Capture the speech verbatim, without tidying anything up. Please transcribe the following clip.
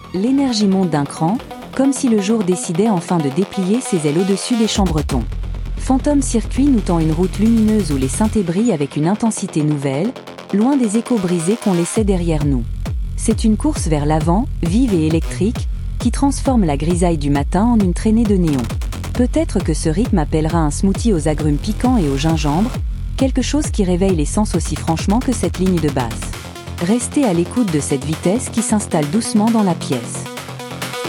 l'énergie monte d'un cran, comme si le jour décidait enfin de déplier ses ailes au-dessus des Chambretons. Phantom Circuit nous tend une route lumineuse où les synthés brillent avec une intensité nouvelle, loin des échos brisés qu'on laissait derrière nous. C'est une course vers l'avant, vive et électrique, qui transforme la grisaille du matin en une traînée de néon. Peut-être que ce rythme appellera un smoothie aux agrumes piquants et au gingembre, quelque chose qui réveille les sens aussi franchement que cette ligne de basse. Restez à l'écoute de cette vitesse qui s'installe doucement dans la pièce.